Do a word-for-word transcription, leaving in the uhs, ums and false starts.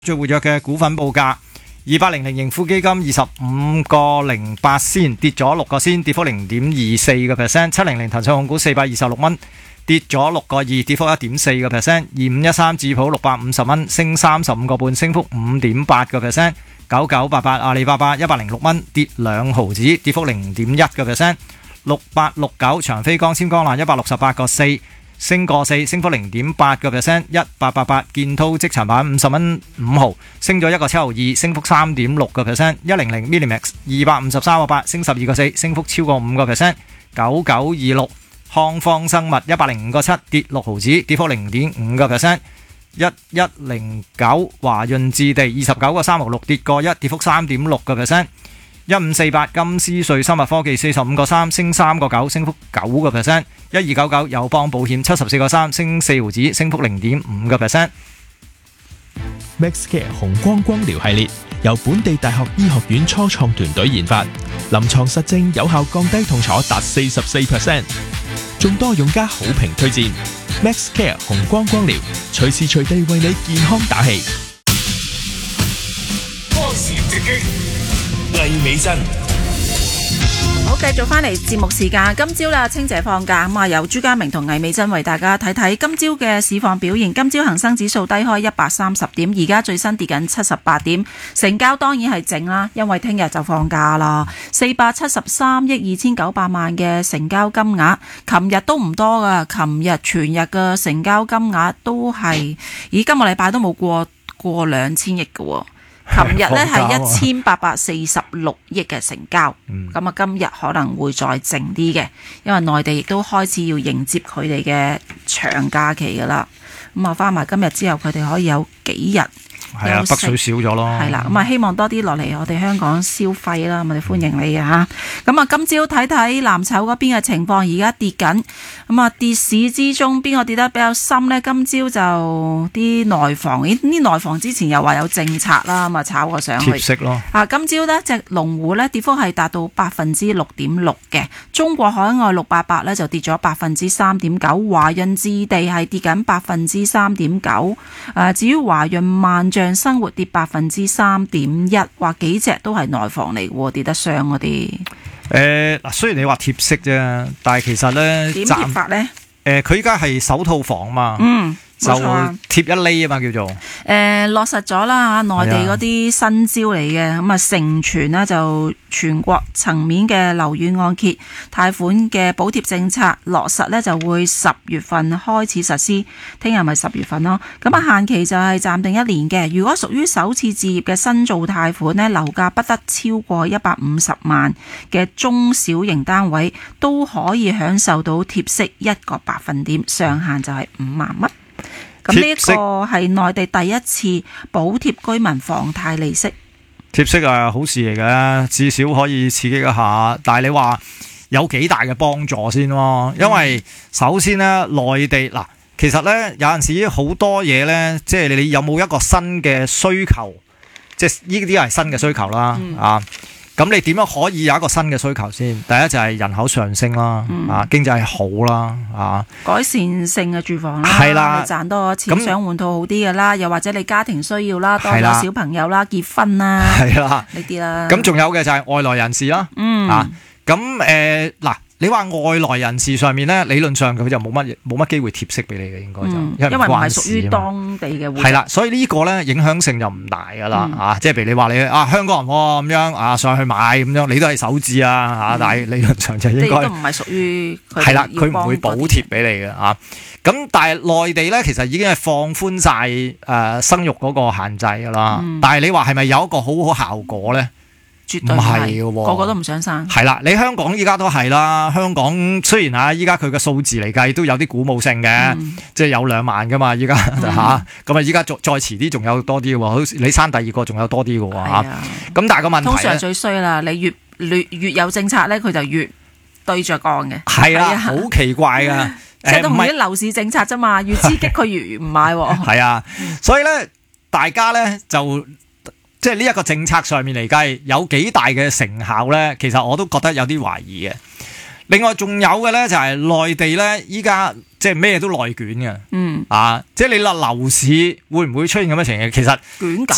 最活躍嘅股份報價，二八零零盈富基金二十五個零八仙，跌咗六個仙，跌幅零點二四個 percent。七零零騰訊控股四百二十六蚊，跌咗六個二，跌幅一點四個 percent。二五一三智普六百五十蚊，升三十五個半，升幅五點八個 percent。九九八八阿里巴巴一百零六蚊，跌兩毫子，跌幅零點一個 percent。六八六九長飛光纖光纜一百六十八個四。升個四，升幅零點八個 percent。一八八八建滔積層板五十蚊五毫，升咗一個七毫二，升幅三點六個 percent。一零零 Millimax 二百五十三個八，升十二個四，升幅超過五個 percent。九九二六康方生物一百零五個七，跌六毫子，跌幅零點五個 percent。一一零九華潤置地二十九個三毫六，跌個一，跌幅三點六個 percent。一五四八金斯瑞生物科技四十五個三，升三個九，升幅九個 percent。一二九九友邦保險七十四個三，升四毫子，升幅零點五個 percent。 MaxCare 紅光光療系列由本地大學醫學院初創團隊研發，臨床實證有效降低痛楚達四十四 percent， 眾多用家好評推薦。MaxCare 紅光光療，隨時隨地為你健康打氣。 波時直擊，魏美珍。 好，繼續翻嚟節目時間。今朝啦，清姐放假咁啊，由朱家明同魏美珍為大家睇睇今朝嘅市況表現。今朝恒生指數低開一百三十點，而家最新跌緊七十八點，成交當然係靜啦，因為聽日就放假啦。四百七十三億二千九百萬嘅成交金額，琴日都唔多噶，琴日全日嘅成交金額都係，咦，今個禮拜都冇過過兩千億嘅喎。琴日呢係一千八百四十六億嘅成交，咁啊、嗯、今日可能會再靜啲嘅，因為內地亦都開始要迎接佢哋嘅長假期噶啦，咁啊翻埋今日之後，佢哋可以有幾日。 係啊，北水少咗咯。 係啦，咁啊希望多啲落嚟我哋香港消費啦，我哋歡迎你啊嚇。咁啊今朝睇睇藍籌嗰邊嘅情況，而家跌緊。咁啊跌市之中，邊個跌得比較深呢？今朝就啲內房，咦？啲內房之前又話有政策啦，咁啊炒過上去。 貼息咯。 啊，今朝呢隻龍湖呢跌幅係達到百分之六點六嘅，中國海外六八八呢就跌咗百分之三點九，華潤置地係跌緊百分之三點九。誒，至於華潤萬象生活跌百分之三點一，話幾隻都係內房嚟嘅，跌得傷嗰啲。 誒，嗱，雖然你話貼息啫，但係其實咧點貼法咧？ 誒，佢依家係首套房嘛。嗯。就貼一厘啊嘛，叫做誒、 呃、落實咗啦嚇，內地嗰啲新招嚟嘅，咁啊成全呢就全國層面嘅樓宇按揭貸款嘅補貼政策落實呢，就會十月份開始實施，聽日咪十月份咯。咁啊限期就係暫定一年嘅，如果屬於首次置業嘅新造貸款呢，樓價不得超過一百五十萬嘅中小型單位都可以享受到貼息一個百分點，上限就係五萬蚊。咁呢一個係內地第一次補貼居民房貸利息， 貼息係好事嚟嘅，至少可以刺激一下。但係你話有幾大嘅幫助先咯？因為首先呢，內地嗱，其實呢，有陣時好多嘢呢，即係你有冇一個新嘅需求，即係呢啲係新嘅需求啦，嗯、啊。咁你點樣可以有一個新嘅需求先？第一就係人口上升啦，嗯、啊經濟好啦，啊改善性嘅住房啦， 係啦， 賺多錢想換套好啲嘅啦，又或者你家庭需要啦，多咗小朋友啦，結婚啦，係啦呢啲啦。 咁仲有嘅就係外來人士啦，嗯啊咁誒嗱。你話外來人士上面咧，理論上佢就冇乜冇乜機會貼息俾你嘅，應該就、嗯、因為唔係屬於當地嘅戶。係啦，所以呢個咧影響性就唔大噶啦、嗯啊、即係譬如你話你啊香港人咁、哦、樣啊上去買咁樣，你都係首置啊嚇，嗯、但係理論上就應該都唔係屬於佢係啦，佢唔會補貼俾你嘅嚇。咁、啊、但係內地咧，其實已經係放寬晒誒、呃、生育嗰個限制噶啦。嗯、但係你話係咪有一個好好效果咧？ 絕對唔係嘅，個個都唔想生。係啦， 你香港依家都係啦。香港雖然啊，依家佢嘅數字嚟計都有啲鼓舞性嘅，嗯、即係有兩萬噶嘛，依家嚇。咁啊，依家再再遲啲仲有多啲喎，好似你生第二個仲有多啲嘅喎嚇。咁、啊、但係個問題通常最衰啦，你越越越有政策咧，佢就越對着幹嘅。 係啦，好奇怪㗎。 即係都唔係樓市政策啫嘛，越刺激佢越越唔買喎。 係啊，所以咧，大家咧就。即係呢一個政策上面嚟計，有幾大嘅成效咧？其實我都覺得有啲懷疑嘅。另外仲有嘅咧，就係內地咧，依家即係咩都內捲嘅。嗯。啊，即係你話樓市會唔會出現咁嘅情形？其實捲緊